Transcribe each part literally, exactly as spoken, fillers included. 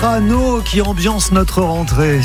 Soprano qui ambiance notre rentrée.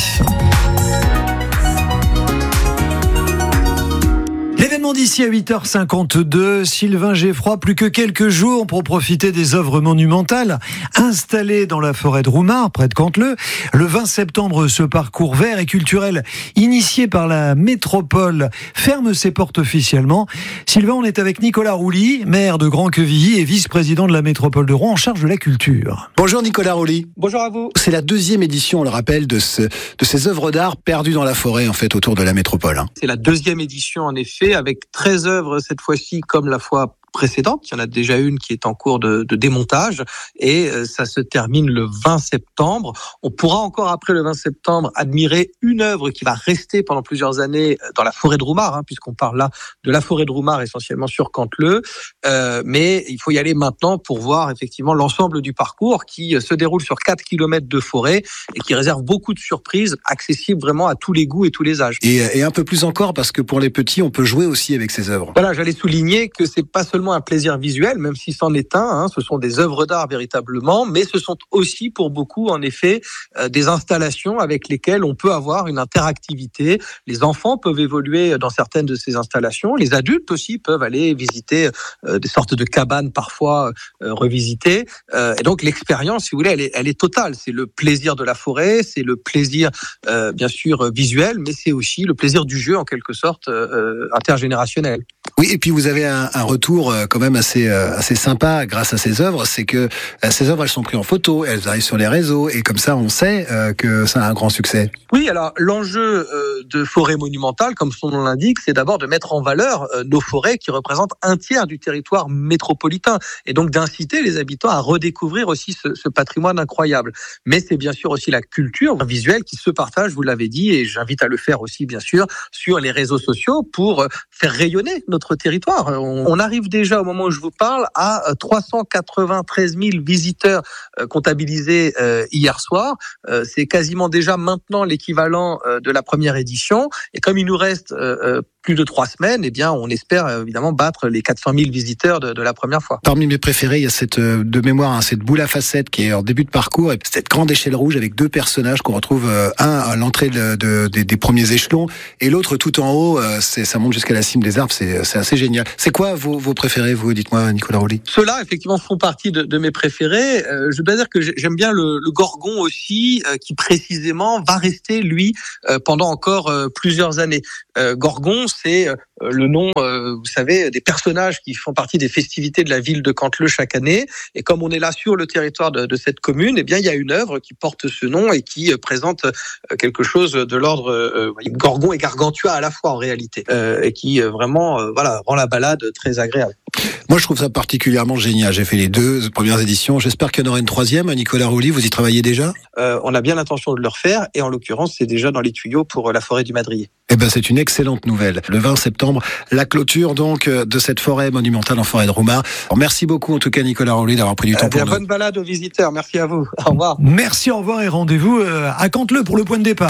L'événement d'ici à huit heures cinquante-deux, Sylvain Geffroy, plus que quelques jours pour profiter des œuvres monumentales installées dans la forêt de Roumare, près de Canteleu. Le vingt septembre, ce parcours vert et culturel initié par la métropole ferme ses portes officiellement. Sylvain, on est avec Nicolas Rouly, maire de Grand-Quevilly et vice-président de la métropole de Rouen en charge de la culture. Bonjour Nicolas Rouly. Bonjour à vous. C'est la deuxième édition, on le rappelle, de, ce, de ces œuvres d'art perdues dans la forêt, en fait, autour de la métropole. C'est la deuxième édition, en effet, avec treize œuvres cette fois-ci, comme la fois précédente. Il y en a déjà une qui est en cours de, de démontage et ça se termine le vingt septembre. On pourra encore, après le vingt septembre, admirer une œuvre qui va rester pendant plusieurs années dans la forêt de Roumare, hein, puisqu'on parle là de la forêt de Roumare, essentiellement sur Canteleu. Euh, mais il faut y aller maintenant pour voir effectivement l'ensemble du parcours qui se déroule sur quatre kilomètres de forêt et qui réserve beaucoup de surprises, accessibles vraiment à tous les goûts et tous les âges. Et, et un peu plus encore, parce que pour les petits, on peut jouer aussi avec ces œuvres. Voilà, j'allais souligner que c'est pas seulement un plaisir visuel, même si c'en est un, hein, ce sont des œuvres d'art véritablement, mais ce sont aussi pour beaucoup, en effet, euh, des installations avec lesquelles on peut avoir une interactivité. Les enfants peuvent évoluer dans certaines de ces installations, les adultes aussi peuvent aller visiter euh, des sortes de cabanes parfois euh, revisitées, euh, et donc l'expérience, si vous voulez, elle est, elle est totale. C'est le plaisir de la forêt, c'est le plaisir, euh, bien sûr, visuel, mais c'est aussi le plaisir du jeu, en quelque sorte, euh, intergénérationnel. Oui, et puis vous avez un, un retour euh, quand même assez euh, assez sympa grâce à ces œuvres, c'est que euh, ces œuvres elles sont prises en photo, elles arrivent sur les réseaux et comme ça on sait euh, que ça a un grand succès. Oui, alors l'enjeu euh, de Forêt Monumentale, comme son nom l'indique, c'est d'abord de mettre en valeur euh, nos forêts qui représentent un tiers du territoire métropolitain et donc d'inciter les habitants à redécouvrir aussi ce, ce patrimoine incroyable. Mais c'est bien sûr aussi la culture visuelle qui se partage, vous l'avez dit, et j'invite à le faire aussi bien sûr sur les réseaux sociaux pour euh, faire rayonner notre territoire. On, on arrive déjà au moment où je vous parle à trois cent quatre-vingt-treize mille visiteurs euh, comptabilisés euh, hier soir. Euh, c'est quasiment déjà maintenant l'équivalent euh, de la première édition. Et comme il nous reste euh, euh, plus de trois semaines, eh bien, on espère euh, évidemment battre les quatre cent mille visiteurs de, de la première fois. Parmi mes préférés, il y a cette euh, de mémoire, hein, cette boule à facettes qui est en début de parcours, et cette grande échelle rouge avec deux personnages qu'on retrouve, euh, un à l'entrée de, de, de, des premiers échelons et l'autre tout en haut. Euh, c'est, ça monte jusqu'à la cime des arbres. C'est, c'est assez génial. C'est quoi vos, vos préférés, vous? Dites-moi, Nicolas Rouly. Ceux-là, effectivement, font partie de, de mes préférés. Euh, je dois dire que j'aime bien le, le Gorgon aussi, euh, qui précisément va rester, lui, euh, pendant encore euh, plusieurs années. Euh, Gorgon, c'est euh, le nom, euh, vous savez, des personnages qui font partie des festivités de la ville de Canteleu chaque année. Et comme on est là sur le territoire de, de cette commune, eh bien, il y a une œuvre qui porte ce nom et qui euh, présente euh, quelque chose de l'ordre euh, Gorgon et Gargantua à la fois en réalité, euh, et qui euh, vraiment, euh, voilà, rend la balade très agréable. Moi, je trouve ça particulièrement génial. J'ai fait les deux premières éditions. J'espère qu'il y en aura une troisième. Nicolas Rouly, vous y travaillez déjà? euh, On a bien l'intention de le refaire, et en l'occurrence, c'est déjà dans les tuyaux pour la forêt du Madrier. Eh ben, c'est une excellente nouvelle. Le vingt septembre, la clôture donc de cette forêt monumentale en forêt de Roumare. Alors, merci beaucoup en tout cas Nicolas Rouly d'avoir pris du temps euh, pour nous. Bonne balade aux visiteurs. Merci à vous. Au revoir. Merci, au revoir et rendez-vous à Canteleu pour le point de départ.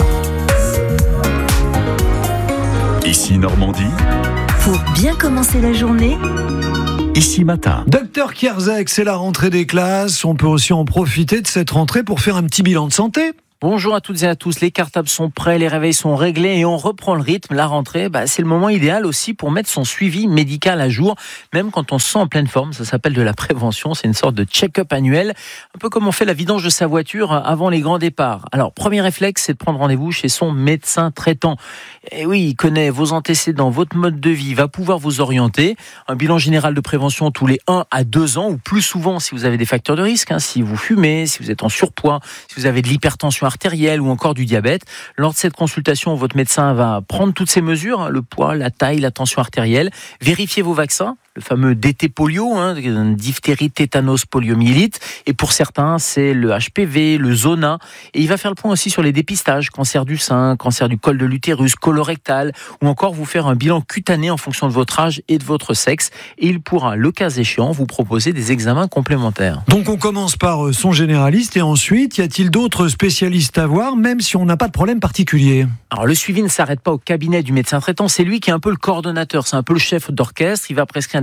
Ici Normandie. Pour bien commencer la journée, Ici Matin. Docteur Kierzek, c'est la rentrée des classes. On peut aussi en profiter de cette rentrée pour faire un petit bilan de santé. Bonjour à toutes et à tous, les cartables sont prêts, les réveils sont réglés et on reprend le rythme. La rentrée, bah, c'est le moment idéal aussi pour mettre son suivi médical à jour, même quand on se sent en pleine forme. Ça s'appelle de la prévention, c'est une sorte de check-up annuel, un peu comme on fait la vidange de sa voiture avant les grands départs. Alors, premier réflexe, c'est de prendre rendez-vous chez son médecin traitant. Et oui, il connaît vos antécédents, votre mode de vie, il va pouvoir vous orienter. Un bilan général de prévention tous les un à deux ans ou plus souvent si vous avez des facteurs de risque, hein, si vous fumez, si vous êtes en surpoids, si vous avez de l'hypertension artérielle ou encore du diabète. Lors de cette consultation, votre médecin va prendre toutes ces mesures, le poids, la taille, la tension artérielle, vérifier vos vaccins, le fameux D T polio, hein, diphtérie, tétanos, poliomyélite, et pour certains, c'est le H P V, le Zona, et il va faire le point aussi sur les dépistages, cancer du sein, cancer du col de l'utérus, colorectal, ou encore vous faire un bilan cutané en fonction de votre âge et de votre sexe, et il pourra, le cas échéant, vous proposer des examens complémentaires. Donc on commence par son généraliste, et ensuite, y a-t-il d'autres spécialistes à voir, même si on n'a pas de problème particulier? Alors le suivi ne s'arrête pas au cabinet du médecin traitant, c'est lui qui est un peu le coordonnateur, c'est un peu le chef d'orchestre, il va prescrire des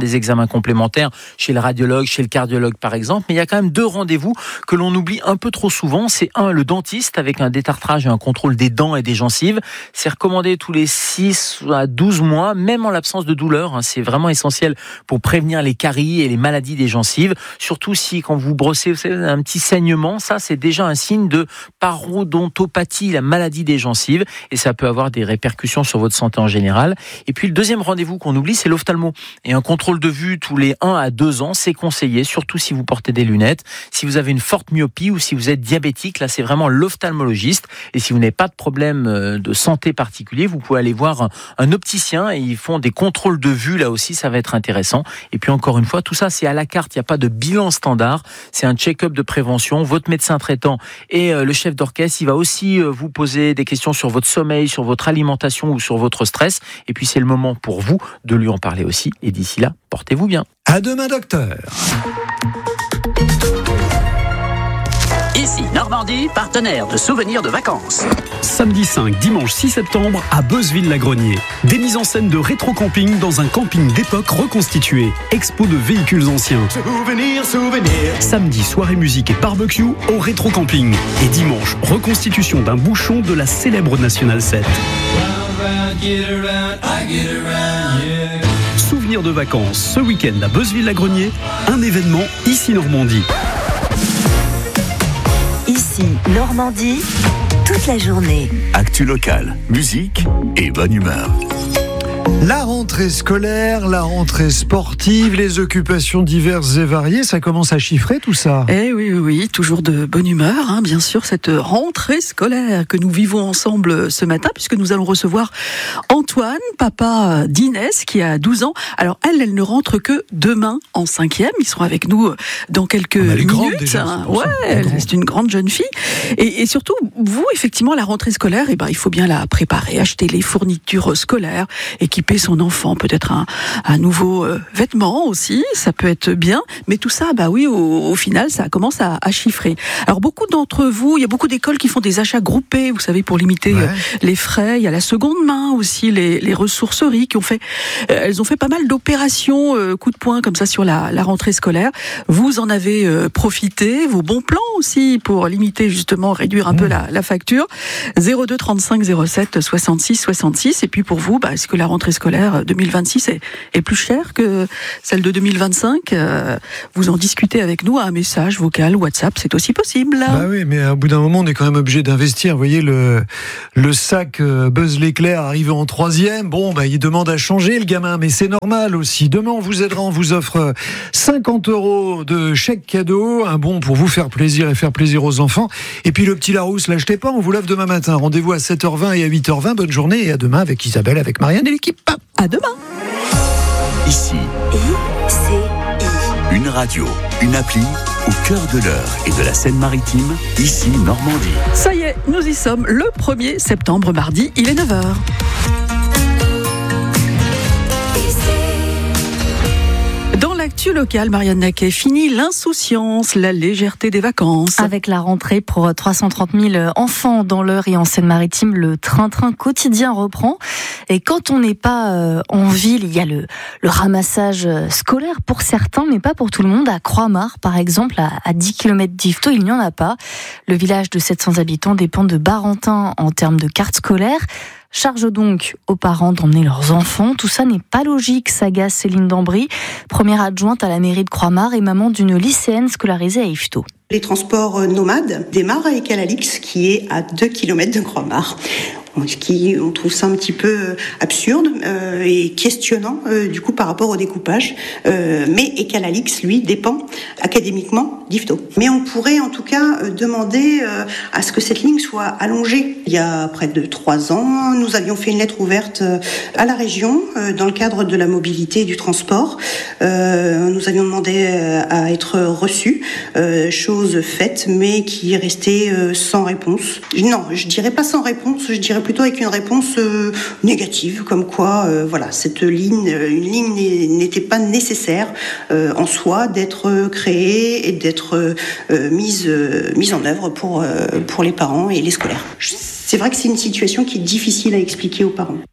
des examens complémentaires chez le radiologue, chez le cardiologue par exemple. Mais il y a quand même deux rendez-vous que l'on oublie un peu trop souvent. C'est un, le dentiste avec un détartrage et un contrôle des dents et des gencives. C'est recommandé tous les six à douze mois, même en l'absence de douleur. C'est vraiment essentiel pour prévenir les caries et les maladies des gencives. Surtout si quand vous brossez, vous savez, un petit saignement, ça c'est déjà un signe de parodontopathie, la maladie des gencives, et ça peut avoir des répercussions sur votre santé en général. Et puis le deuxième rendez-vous qu'on oublie, c'est l'ophtalmo. Et un contrôle de vue tous les un à deux ans, c'est conseillé, surtout si vous portez des lunettes, si vous avez une forte myopie ou si vous êtes diabétique, là c'est vraiment l'ophtalmologiste. Et si vous n'avez pas de problème de santé particulier, vous pouvez aller voir un, un opticien et ils font des contrôles de vue, là aussi ça va être intéressant. Et puis encore une fois, tout ça c'est à la carte, il n'y a pas de bilan standard, c'est un check-up de prévention. Votre médecin traitant et le chef d'orchestre, il va aussi vous poser des questions sur votre sommeil, sur votre alimentation ou sur votre stress. Et puis c'est le moment pour vous de lui en parler aussi. Et d'ici là, portez-vous bien. À demain, docteur. Ici Normandie, partenaire de souvenirs de vacances. Samedi cinq, dimanche six septembre à Beuzeville-la-Grenier. Des mises en scène de rétro-camping dans un camping d'époque reconstitué. Expo de véhicules anciens. Souvenir, souvenir. Samedi, soirée musique et barbecue au rétro-camping. Et dimanche, reconstitution d'un bouchon de la célèbre National sept. Souvenirs de vacances ce week-end à Beuzeville-la-Grenier. Un événement ici Normandie. Ici Normandie, toute la journée. Actu locale, musique et bonne humeur. La rentrée scolaire, la rentrée sportive, les occupations diverses et variées, ça commence à chiffrer tout ça. Eh oui, oui, oui, toujours de bonne humeur, hein, bien sûr, cette rentrée scolaire que nous vivons ensemble ce matin, puisque nous allons recevoir Antoine, papa d'Inès, qui a douze ans. Alors elle, elle ne rentre que demain en cinquième. Ils seront avec nous dans quelques minutes. Déjà, hein. Ouais, elle, c'est une grande jeune fille. Et, et surtout, vous, effectivement, la rentrée scolaire, eh ben, il faut bien la préparer, acheter les fournitures scolaires, équiper son enfant, peut-être un, un nouveau euh, vêtement aussi, ça peut être bien, mais tout ça, bah oui, au, au final, ça commence à, à chiffrer. Alors beaucoup d'entre vous, il y a beaucoup d'écoles qui font des achats groupés, vous savez, pour limiter ouais. euh, les frais. Il y a la seconde main aussi, les, les ressourceries qui ont fait, euh, elles ont fait pas mal d'opérations euh, coup de poing comme ça sur la, la rentrée scolaire. Vous en avez euh, profité, vos bons plans aussi pour limiter justement, réduire un mmh. peu la, la facture. zéro deux trente-cinq zéro sept soixante-six soixante-six. Et puis pour vous, bah, est-ce que la rentrée scolaire deux mille vingt-six est, est plus chère que celle de deux mille vingt-cinq. Euh, vous en discutez avec nous à un message vocal, WhatsApp, c'est aussi possible. Bah oui, mais au bout d'un moment, on est quand même obligé d'investir. Vous voyez, le, le sac euh, Buzz l'éclair arrivé en troisième, bon, bah, il demande à changer le gamin, mais c'est normal aussi. Demain, on vous aidera, on vous offre cinquante euros de chèque cadeau, un bon pour vous faire plaisir et faire plaisir aux enfants. Et puis le petit Larousse, l'achetez pas, on vous l'offre demain matin. Rendez-vous à sept heures vingt et à huit heures vingt. Bonne journée et à demain avec Isabelle, avec Marianne et l'équipe. À demain. Ici, I C I. Une radio, une appli au cœur de l'heure et de la Seine-Maritime, ici Normandie. Ça y est, nous y sommes le premier septembre, mardi, il est neuf heures. Dans l'actu locale, Marianne Naquet, fini l'insouciance, la légèreté des vacances. Avec la rentrée pour trois cent trente mille enfants dans l'Eure et en Seine-Maritime, le train-train quotidien reprend. Et quand on n'est pas en ville, il y a le, le ramassage scolaire pour certains, mais pas pour tout le monde. À Croix-Mare, par exemple, à, à dix kilomètres d'Yvetot, il n'y en a pas. Le village de sept cents habitants dépend de Barentin en termes de carte scolaire. Charge donc aux parents d'emmener leurs enfants. Tout ça n'est pas logique, s'agace Céline Dambry, première adjointe à la mairie de Croix-Mare et maman d'une lycéenne scolarisée à Yvetot. Les transports nomades démarrent avec Calalix, qui est à deux kilomètres de Croix-Mare. Qui, on trouve ça un petit peu absurde euh, et questionnant euh, du coup par rapport au découpage. Euh, mais Ecalalix, lui, dépend académiquement d'Yvetot. Mais on pourrait en tout cas euh, demander euh, à ce que cette ligne soit allongée. Il y a près de trois ans, nous avions fait une lettre ouverte euh, à la région euh, dans le cadre de la mobilité et du transport. Euh, nous avions demandé euh, à être reçus, euh, chose faite, mais qui est restée euh, sans réponse. Non, je dirais pas sans réponse, je dirais plutôt avec une réponse euh, négative, comme quoi, euh, voilà, cette ligne, une ligne n'était pas nécessaire euh, en soi d'être créée et d'être euh, mise, euh, mise en œuvre pour, euh, pour les parents et les scolaires. C'est vrai que c'est une situation qui est difficile à expliquer aux parents.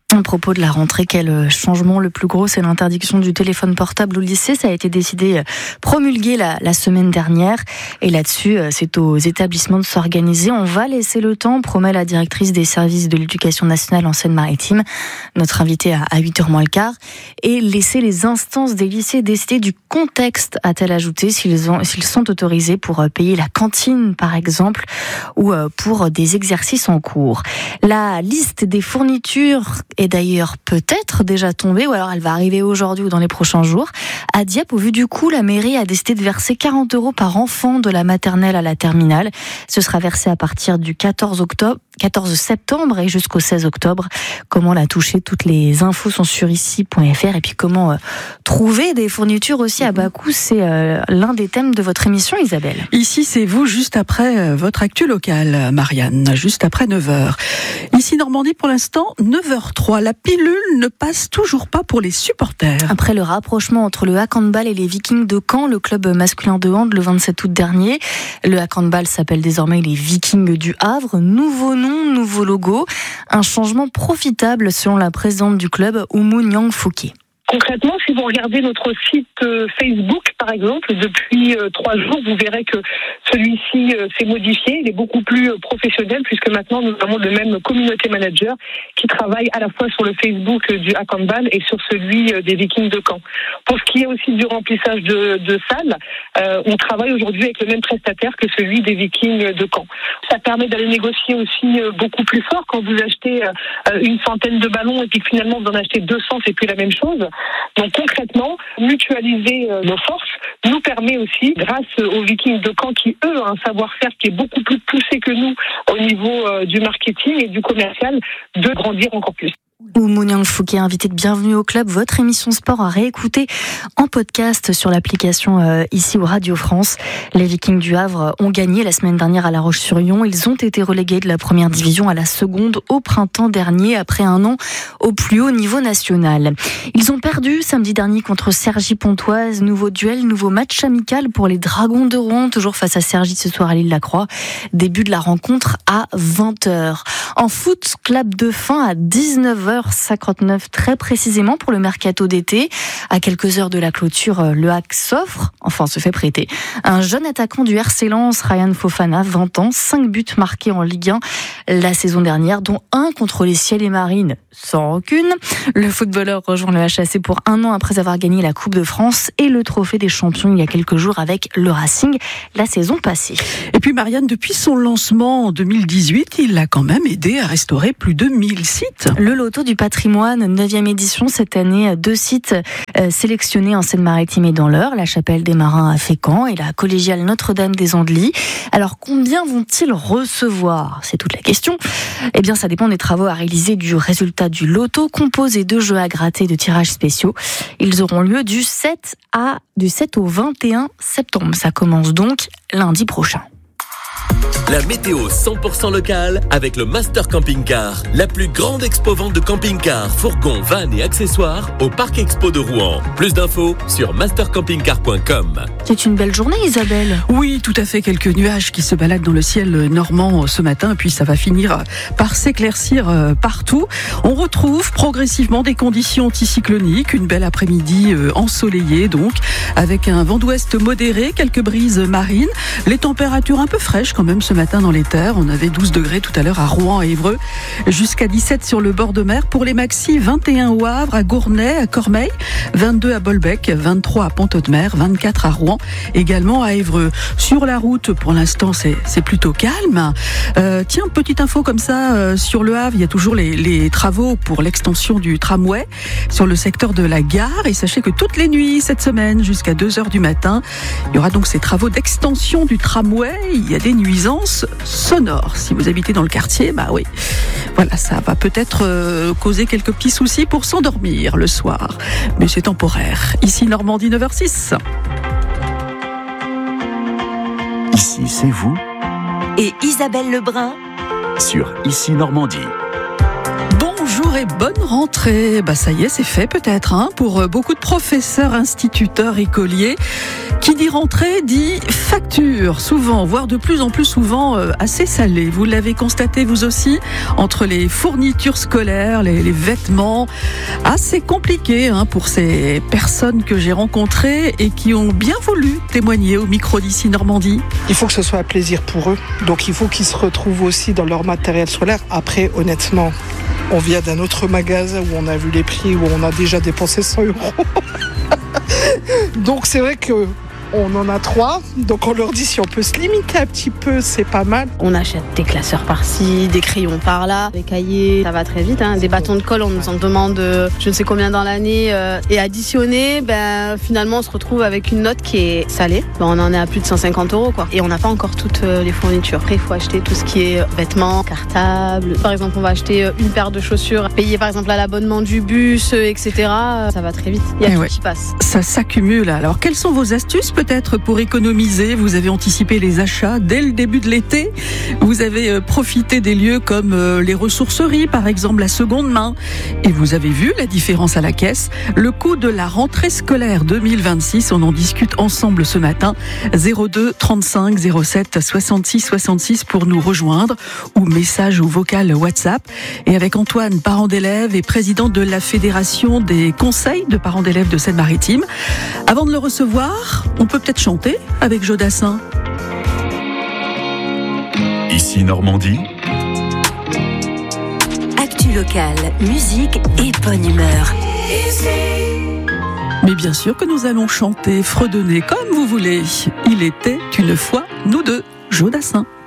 À propos de la rentrée, quel changement le plus gros, c'est l'interdiction du téléphone portable au lycée. Ça a été décidé, promulgué la, la semaine dernière. Et là-dessus, c'est aux établissements de s'organiser. On va laisser le temps, promet la directrice des services de l'éducation nationale en Seine-Maritime, notre invitée à huit heures moins le quart, et laisser les instances des lycées décider du contexte, a-t-elle ajouté, s'ils, ont, s'ils sont autorisés pour payer la cantine, par exemple, ou pour des exercices en cours. La liste des fournitures est d'ailleurs peut-être déjà tombée, ou alors elle va arriver aujourd'hui ou dans les prochains jours. À Dieppe, au vu du coût, la mairie a décidé de verser quarante euros par enfant de la maternelle à la terminale. Ce sera versé à partir du quatorze octobre, quatorze septembre et jusqu'au seize octobre. Comment la toucher? Toutes les infos sont sur ici point f r. Et puis comment euh, trouver des fournitures aussi à bas coût, c'est euh, l'un des thèmes de votre émission, Isabelle. Ici, c'est vous, juste après euh, votre actu locale, Marianne, juste après neuf heures. Ici, Normandie, pour l'instant, neuf heures trois. La pilule ne passe toujours pas pour les supporters. Après le rapprochement entre le Handball et les Vikings de Caen, le club masculin de hand, le vingt-sept août dernier, le Handball s'appelle désormais les Vikings du Havre. Nouveau nom, nouveau logo. Un changement profitable selon la présidente du club, Oumou Niang Fouquet. Concrètement, si vous regardez notre site Facebook, par exemple, depuis euh, trois jours, vous verrez que celui-ci euh, s'est modifié. Il est beaucoup plus euh, professionnel puisque maintenant nous avons le même communauté manager qui travaille à la fois sur le Facebook euh, du Handball et sur celui euh, des Vikings de Caen. Pour ce qui est aussi du remplissage de, de salles, euh, on travaille aujourd'hui avec le même prestataire que celui des Vikings de Caen. Ça permet d'aller négocier aussi euh, beaucoup plus fort quand vous achetez euh, une centaine de ballons et puis finalement vous en achetez deux cents, c'est plus la même chose. Donc concrètement, mutualiser euh, nos forces nous permet aussi, grâce aux Vikings de Caen qui, eux, ont un savoir-faire qui est beaucoup plus poussé que nous au niveau euh, du marketing et du commercial, de grandir encore plus. Oumou Niang Fouquet, invité de Bienvenue au Club, votre émission sport à réécouter en podcast sur l'application euh, ici ou Radio France. Les Vikings du Havre ont gagné la semaine dernière à La Roche-sur-Yon. Ils ont été relégués de la première division à la seconde au printemps dernier, après un an au plus haut niveau national. Ils ont perdu samedi dernier contre Cergy-Pontoise. Nouveau duel, nouveau match amical pour les Dragons de Rouen, toujours face à Cergy ce soir à l'Île-la-Croix. Début de la rencontre à vingt heures. En foot, clap de fin à dix-neuf heures cinquante-neuf très précisément pour le mercato d'été. À quelques heures de la clôture, le H A C s'offre, enfin se fait prêter, un jeune attaquant du R C Lens, Ryan Fofana, vingt ans, cinq buts marqués en Ligue un la saison dernière, dont un contre les Ciels et Marines, sans rancune. Le footballeur rejoint le H A C pour un an après avoir gagné la Coupe de France et le Trophée des Champions il y a quelques jours avec le Racing la saison passée. Et puis Marianne, depuis son lancement en deux mille dix-huit, il a quand même aidé à restaurer plus de mille sites. Le loto du patrimoine, neuvième édition cette année, deux sites euh, sélectionnés en Seine-Maritime et dans l'Eure, la Chapelle des Marins à Fécamp et la collégiale Notre-Dame des Andelys. Alors combien vont-ils recevoir? C'est toute la question. Eh bien ça dépend des travaux à réaliser, du résultat du loto, composé de jeux à gratter et de tirages spéciaux. Ils auront lieu du sept à du sept au vingt et un septembre. Ça commence donc lundi prochain. La météo cent pour cent locale avec le Master Camping Car, la plus grande expo-vente de camping-cars, fourgons, vannes et accessoires au Parc Expo de Rouen. Plus d'infos sur master camping car point com. C'est une belle journée, Isabelle. Oui, tout à fait. Quelques nuages qui se baladent dans le ciel normand ce matin, puis ça va finir par s'éclaircir partout. On retrouve progressivement des conditions anticycloniques, une belle après-midi ensoleillée donc, avec un vent d'ouest modéré, quelques brises marines, les températures un peu fraîches quand même ce matin dans les terres. On avait douze degrés tout à l'heure à Rouen et Évreux, jusqu'à dix-sept sur le bord de mer. Pour les maxis, vingt et un au Havre, à Gournay, à Cormeilles, vingt-deux à Bolbec, vingt-trois à Pont-Audemer, vingt-quatre à Rouen, également à Évreux. Sur la route, pour l'instant, c'est, c'est plutôt calme. Euh, tiens, petite info comme ça, euh, sur le Havre, il y a toujours les, les travaux pour l'extension du tramway sur le secteur de la gare. Et sachez que toutes les nuits, cette semaine, jusqu'à deux heures du matin, il y aura donc ces travaux d'extension du tramway. Il y a des nuisances sonores. Si vous habitez dans le quartier, bah oui, voilà, ça va peut-être euh, causer quelques petits soucis pour s'endormir le soir. Mais c'est temporaire. Ici Normandie, neuf heures six. Ici, c'est vous. Et Isabelle Lebrun Sur Ici Normandie. Bonjour. bonjour et bonne rentrée. Bah ça y est, c'est fait peut-être hein, pour beaucoup de professeurs, instituteurs, écoliers. Qui dit rentrée dit facture, souvent, voire de plus en plus souvent euh, assez salée. Vous l'avez constaté vous aussi, entre les fournitures scolaires, les, les vêtements, assez compliqué hein, pour ces personnes que j'ai rencontrées et qui ont bien voulu témoigner au micro d'ici Normandie. Il faut que ce soit un plaisir pour eux, donc il faut qu'ils se retrouvent aussi dans leur matériel scolaire. Après, honnêtement, on vient d'un autre magasin où on a vu les prix, où on a déjà dépensé cent euros. Donc c'est vrai que on en a trois, donc on leur dit si on peut se limiter un petit peu, c'est pas mal. On achète des classeurs par-ci, des crayons par-là, des cahiers, ça va très vite, hein. Des bâtons de colle, on nous en demande je ne sais combien dans l'année. Euh, et additionné, ben, finalement on se retrouve avec une note qui est salée. Ben, on en est à plus de cent cinquante euros quoi. Et on n'a pas encore toutes les fournitures. Après il faut acheter tout ce qui est vêtements, cartables. Par exemple on va acheter une paire de chaussures, payer par exemple à l'abonnement du bus, et cetera. Ça va très vite, il y a et tout ouais. qui passe. Ça s'accumule. Alors quelles sont vos astuces peut-être pour économiser? Vous avez anticipé les achats dès le début de l'été. Vous avez profité des lieux comme les ressourceries, par exemple la seconde main. Et vous avez vu la différence à la caisse. Le coût de la rentrée scolaire deux mille vingt-six, on en discute ensemble ce matin. zéro deux trente-cinq zéro sept soixante-six soixante-six pour nous rejoindre ou message ou vocal WhatsApp. Et avec Antoine, parent d'élèves et président de la Fédération des conseils de parents d'élèves de Seine-Maritime. Avant de le recevoir, on peut peut-être chanter avec Jodassin. Ici Normandie. Actu locale, musique et bonne humeur. Mais bien sûr que nous allons chanter, fredonner comme vous voulez. Il était une fois nous deux, Jodassin.